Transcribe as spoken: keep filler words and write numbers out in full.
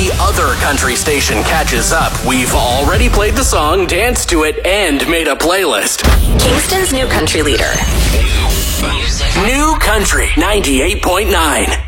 the other country station catches up, we've already played the song, danced to it, and made a playlist. Kingston's new country leader. New Country ninety-eight point nine.